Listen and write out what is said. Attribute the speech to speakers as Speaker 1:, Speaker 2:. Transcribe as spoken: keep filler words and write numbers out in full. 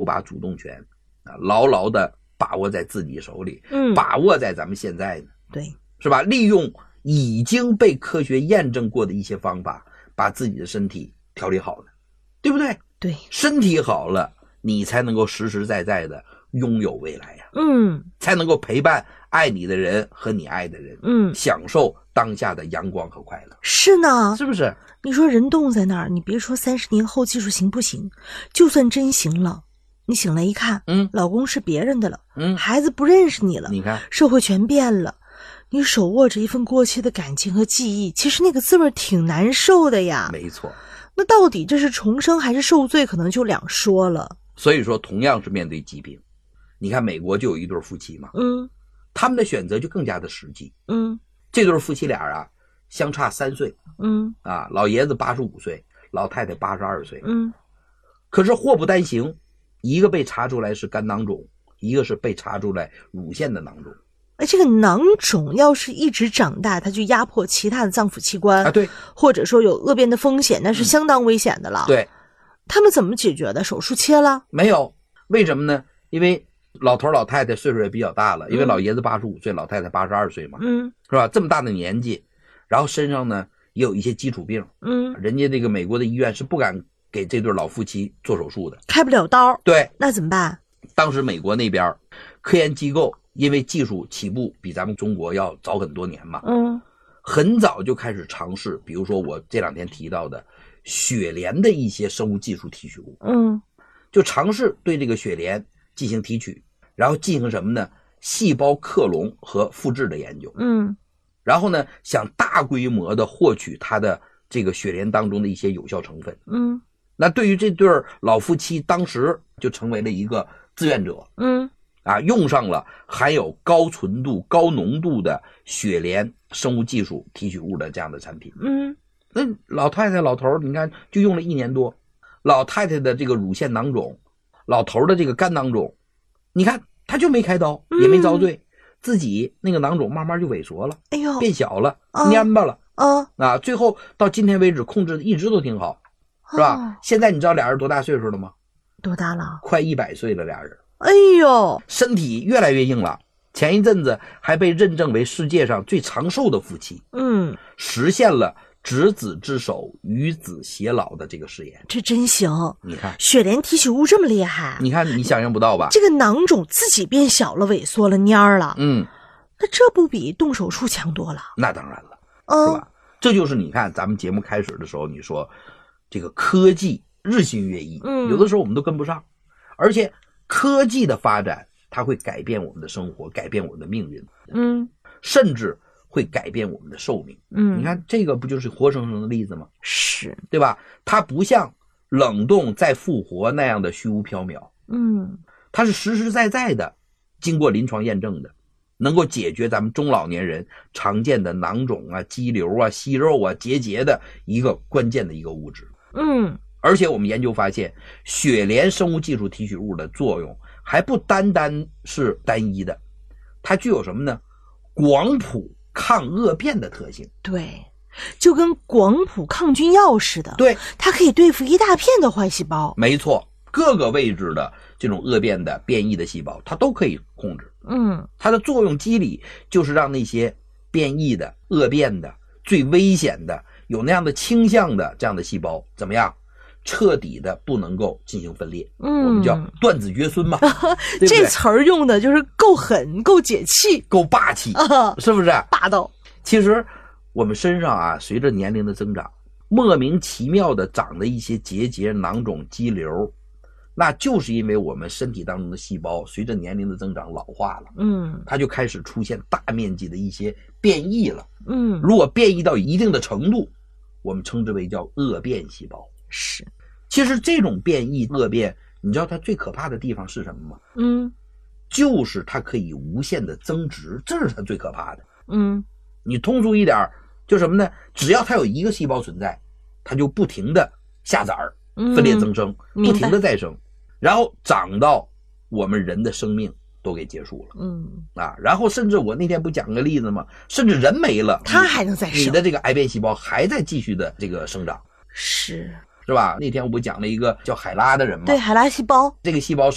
Speaker 1: 把主动权啊牢牢的把握在自己手里，
Speaker 2: 嗯，
Speaker 1: 把握在咱们现在呢，
Speaker 2: 对，
Speaker 1: 是吧？利用已经被科学验证过的一些方法，把自己的身体调理好了，对不对？
Speaker 2: 对，
Speaker 1: 身体好了，你才能够实实在在的拥有未来呀、啊，
Speaker 2: 嗯，
Speaker 1: 才能够陪伴爱你的人和你爱的人，
Speaker 2: 嗯，
Speaker 1: 享受当下的阳光和快乐。
Speaker 2: 是呢，
Speaker 1: 是不是？
Speaker 2: 你说人冻在那儿，你别说三十年后技术行不行，就算真行了，你醒来一看，
Speaker 1: 嗯，
Speaker 2: 老公是别人的了，
Speaker 1: 嗯，
Speaker 2: 孩子不认识你了，
Speaker 1: 你看，
Speaker 2: 社会全变了，你手握着一份过去的感情和记忆，其实那个滋味挺难受的呀。
Speaker 1: 没错。
Speaker 2: 那到底这是重生还是受罪，可能就两说了。
Speaker 1: 所以说，同样是面对疾病，你看美国就有一对夫妻嘛，
Speaker 2: 嗯，
Speaker 1: 他们的选择就更加的实际。
Speaker 2: 嗯，
Speaker 1: 这对夫妻俩啊，相差三岁，
Speaker 2: 嗯
Speaker 1: 啊，老爷子八十五岁，老太太八十二岁，
Speaker 2: 嗯，
Speaker 1: 可是祸不单行，一个被查出来是肝囊肿，一个是被查出来乳腺的囊肿。
Speaker 2: 哎，这个囊肿要是一直长大，它就压迫其他的脏腑器官
Speaker 1: 啊，对，
Speaker 2: 或者说有恶变的风险，那是相当危险的了。
Speaker 1: 对，
Speaker 2: 他们怎么解决的？手术切了？
Speaker 1: 没有，为什么呢？因为老头老太太岁数也比较大了，因为老爷子八十五岁，老太太八十二岁嘛，
Speaker 2: 嗯，
Speaker 1: 是吧？这么大的年纪，然后身上呢也有一些基础病，
Speaker 2: 嗯，
Speaker 1: 人家这个美国的医院是不敢给这对老夫妻做手术的，
Speaker 2: 开不了刀。
Speaker 1: 对，
Speaker 2: 那怎么办？
Speaker 1: 当时美国那边科研机构因为技术起步比咱们中国要早很多年嘛，
Speaker 2: 嗯，
Speaker 1: 很早就开始尝试，比如说我这两天提到的血莲的一些生物技术提取物，
Speaker 2: 嗯，
Speaker 1: 就尝试对这个血莲进行提取，然后进行什么呢？细胞克隆和复制的研究，
Speaker 2: 嗯，
Speaker 1: 然后呢，想大规模的获取它的这个血莲当中的一些有效成分，
Speaker 2: 嗯，
Speaker 1: 那对于这对老夫妻，当时就成为了一个志愿者，
Speaker 2: 嗯，
Speaker 1: 啊，用上了含有高纯度、高浓度的血莲生物技术提取物的这样的产品。
Speaker 2: 嗯，
Speaker 1: 那老太太、老头你看就用了一年多，老太太的这个乳腺囊肿，老头的这个肝囊肿，你看他就没开刀，也没遭罪，嗯、自己那个囊肿慢慢就萎缩了，
Speaker 2: 哎呦，
Speaker 1: 变小了，
Speaker 2: 啊、
Speaker 1: 蔫巴了，
Speaker 2: 啊
Speaker 1: 啊，最后到今天为止控制的一直都挺好，是吧？
Speaker 2: 哦、
Speaker 1: 现在你知道俩人多大岁数了吗？
Speaker 2: 多大了？
Speaker 1: 快一百岁了，俩人。
Speaker 2: 哎呦，
Speaker 1: 身体越来越硬了。前一阵子还被认证为世界上最长寿的夫妻，
Speaker 2: 嗯，
Speaker 1: 实现了执子之手，与子偕老的这个誓言。
Speaker 2: 这真行！
Speaker 1: 你看，
Speaker 2: 血莲提取物这么厉害，
Speaker 1: 你看你想象不到吧？
Speaker 2: 这个囊肿自己变小了、萎缩了、蔫儿了，
Speaker 1: 嗯，
Speaker 2: 那这不比动手术强多了？
Speaker 1: 那当然了，
Speaker 2: 嗯、
Speaker 1: 是吧？这就是你看咱们节目开始的时候，你说这个科技日新月异，
Speaker 2: 嗯，
Speaker 1: 有的时候我们都跟不上，而且科技的发展，它会改变我们的生活，改变我们的命运，
Speaker 2: 嗯，
Speaker 1: 甚至会改变我们的寿命。
Speaker 2: 嗯，
Speaker 1: 你看这个不就是活生生的例子吗？
Speaker 2: 是，
Speaker 1: 对吧？它不像冷冻再复活那样的虚无缥缈，
Speaker 2: 嗯，
Speaker 1: 它是实实在在的，经过临床验证的，能够解决咱们中老年人常见的囊肿啊、肌瘤啊、息肉啊、结节的一个关键的一个物质。
Speaker 2: 嗯。
Speaker 1: 而且我们研究发现，血莲生物技术提取物的作用还不单单是单一的，它具有什么呢？广谱抗恶变的特性。
Speaker 2: 对，就跟广谱抗菌药似的。
Speaker 1: 对，
Speaker 2: 它可以对付一大片的坏细胞。
Speaker 1: 没错，各个位置的这种恶变的变异的细胞，它都可以控制。
Speaker 2: 嗯，
Speaker 1: 它的作用机理就是让那些变异的、恶变的、最危险的、有那样的倾向的这样的细胞怎么样？彻底的不能够进行分裂，嗯，我们叫断子绝孙嘛，对对
Speaker 2: 这词儿用的就是够狠、够解气、
Speaker 1: 够霸气，
Speaker 2: 啊、
Speaker 1: 是不是？
Speaker 2: 霸道。
Speaker 1: 其实我们身上啊，随着年龄的增长，莫名其妙的长的一些结节、囊肿、肌瘤，那就是因为我们身体当中的细胞随着年龄的增长老化了，
Speaker 2: 嗯，
Speaker 1: 它就开始出现大面积的一些变异了，
Speaker 2: 嗯，
Speaker 1: 如果变异到一定的程度，我们称之为叫恶变细胞。
Speaker 2: 是。
Speaker 1: 其实这种变异恶变，你知道它最可怕的地方是什么吗？
Speaker 2: 嗯，
Speaker 1: 就是它可以无限的增值，这是它最可怕的。
Speaker 2: 嗯，
Speaker 1: 你通俗一点，就什么呢？只要它有一个细胞存在，它就不停的下崽儿，分裂增生，
Speaker 2: 嗯、
Speaker 1: 不停的再生，然后长到我们人的生命都给结束了。
Speaker 2: 嗯
Speaker 1: 啊，然后甚至我那天不讲个例子吗？甚至人没了，
Speaker 2: 它还能再生，
Speaker 1: 你的这个癌变细胞还在继续的这个生长。
Speaker 2: 是。
Speaker 1: 是吧？那天我不讲了一个叫海拉的人吗？
Speaker 2: 对，海拉细胞，
Speaker 1: 这个细胞